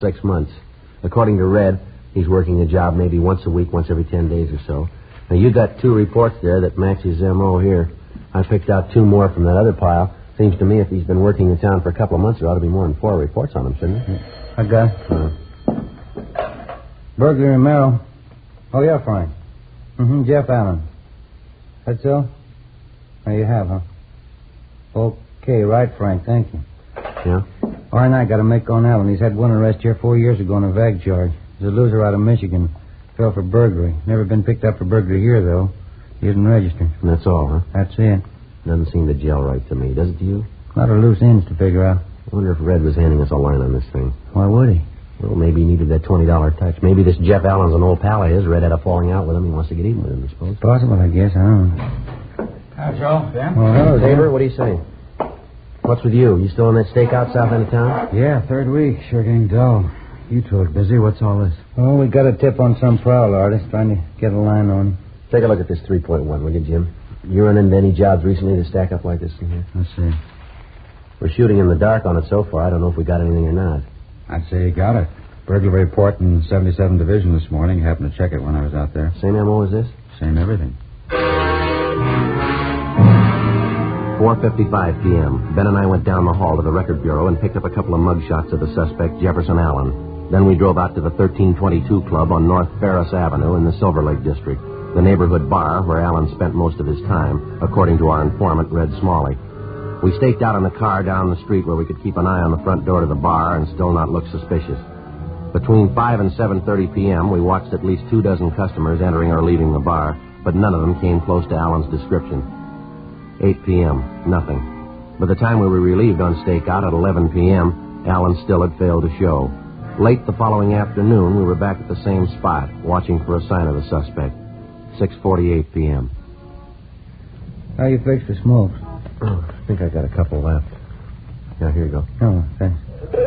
6 months. According to Red, he's working a job maybe once a week, once every 10 days or so. Now, you got 2 reports there that match his M.O. here. I picked out 2 more from that other pile. Seems to me if he's been working in town for a couple of months, there ought to be more than 4 reports on him, shouldn't there? I got it. Burglary in Merrill. Oh, yeah, Frank. Jeff Allen. That's so? Oh, you have, huh? Okay, right, Frank. Thank you. Yeah? R and I got to make on Allen. He's had one arrest here 4 years ago on a vag charge. He's a loser out of Michigan. Fell for burglary. Never been picked up for burglary here, though. He isn't registered. And that's all, huh? That's it. Doesn't seem to gel right to me, does it to you? A lot of loose ends to figure out. I wonder if Red was handing us a line on this thing. Why would he? Well, maybe he needed that $20 touch. Maybe this Jeff Allen's an old pal of his. Red had a falling out with him. He wants to get even with him, I suppose. Possible, I guess. I don't know. Hi, Joe. Ben? Oh, hello, Saber, what do you say? What's with you? You still in that stakeout south end of town? Yeah, 3rd week. Sure getting dull. You two are busy. What's all this? Oh, we got a tip on some prowl artist trying to get a line on him. Take a look at this 3.1, will you, Jim? You run into any jobs recently to stack up like this in here? Let's see. We're shooting in the dark on it so far. I don't know if we got anything or not. I'd say you got it. Burglary report in 77 Division this morning. Happened to check it when I was out there. Same M.O. as this? Same everything. 4:55 p.m. Ben and I went down the hall to the record bureau and picked up a couple of mug shots of the suspect, Jefferson Allen. Then we drove out to the 1322 Club on North Ferris Avenue in the Silver Lake District, the neighborhood bar where Allen spent most of his time, according to our informant, Red Smalley. We staked out in the car down the street where we could keep an eye on the front door to the bar and still not look suspicious. Between 5 and 7:30 p.m., we watched at least 24 customers entering or leaving the bar, but none of them came close to Allen's description. 8 p.m., nothing. By the time we were relieved on stakeout at 11 p.m., Allen still had failed to show. Late the following afternoon, we were back at the same spot, watching for a sign of the suspect. 6:48 p.m. How you fix the smokes? Oh, I think I got a couple left. Yeah, here you go. Oh, thanks.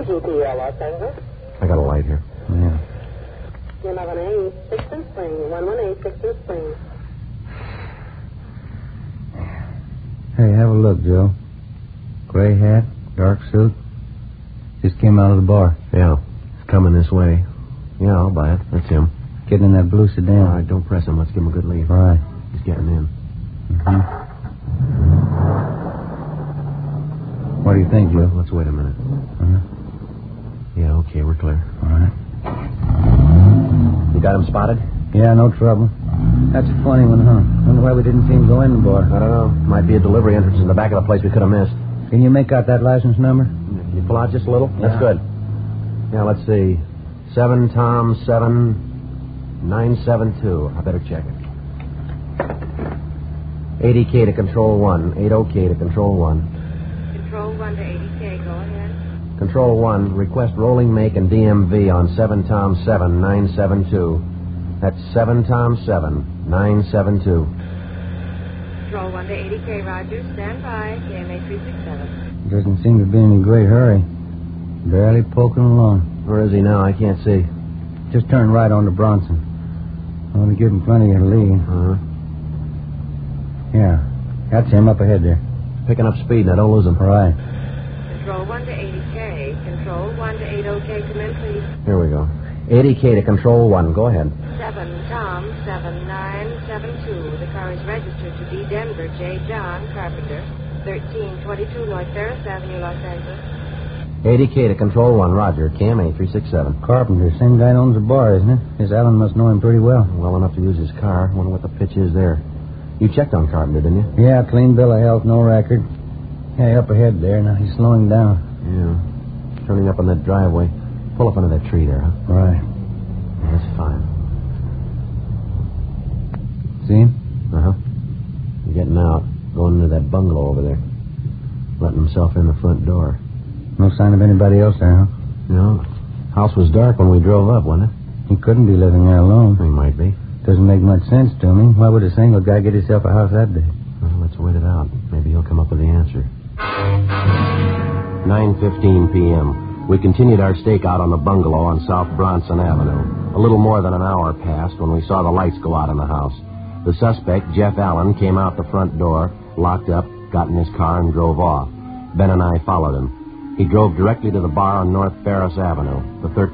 I got a light here. Yeah. 11A, 6th Spring, 118, 6th Spring. Hey, have a look, Joe. Gray hat, dark suit. Just came out of the bar. Yeah, it's coming this way. Yeah, I'll buy it. That's him. Getting in that blue sedan. All right, don't press him. Let's give him a good lead. All right. He's getting in. What do you think, Joe? Let's wait a minute. Uh-huh. Yeah, okay, we're clear. All right. You got him spotted? Yeah, no trouble. That's a funny one, huh? Wonder why we didn't see him go in the bar. I don't know. Might be a delivery entrance in the back of the place we could have missed. Can you make out that license number? Can you pull out just a little? Yeah. That's good. Yeah, let's see. 7 Tom 7 972. I better check it. 80K to Control 1. 80K to Control 1. Control 1 to 80K, go ahead. Control 1, request rolling make and DMV on 7 Tom 7 972. That's 7 Tom 7 972. Control 1 to 80K, Roger. Stand by. KMA 367. Doesn't seem to be in a great hurry. Barely poking along. Where is he now? I can't see. Just turned right onto Bronson. I want to give him plenty of lead. Uh-huh. Yeah. That's him up ahead there. Picking up speed. Now, don't lose him. All right. Control 1 to 80K. Control 1 to 80K. Come in, please. Here we go. 80K to Control 1. Go ahead. 7 Tom 7972. The car is registered to D. Denver J. John Carpenter, 1322 North Ferris Avenue, Los Angeles. 80K to Control 1. Roger. KMA 367. Carpenter. Same guy owns the bar, isn't it? His Allen must know him pretty well. Well enough to use his car. Wonder what the pitch is there. You checked on Carpenter, didn't you? Yeah, clean bill of health, no record. Hey, up ahead there. Now he's slowing down. Yeah. Turning up on that driveway. Pull up under that tree there, huh? Right. Yeah, that's fine. See him? Uh-huh. He's getting out. Going into that bungalow over there. Letting himself in the front door. No sign of anybody else there, huh? No. House was dark when we drove up, wasn't it? He couldn't be living there alone. He might be. Doesn't make much sense to me. Why would a single guy get himself a house that big? Well, let's wait it out. Maybe he'll come up with the answer. 9:15 p.m. We continued our stakeout on the bungalow on South Bronson Avenue. A little more than an hour passed when we saw the lights go out in the house. The suspect, Jeff Allen, came out the front door, locked up, got in his car, and drove off. Ben and I followed him. He drove directly to the bar on North Ferris Avenue. The